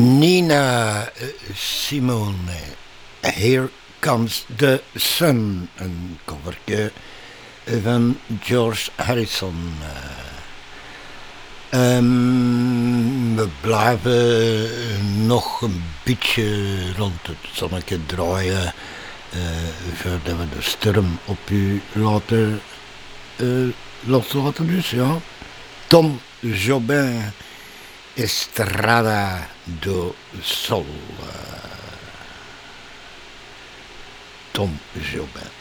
Nina Simone, Here Comes the Sun, een covertje van George Harrison. We blijven nog een beetje rond het zonnetje draaien voordat we de storm op u laten loslaten. Dus ja, Tom Jobim, Estrada do Sol. Tom Jobim.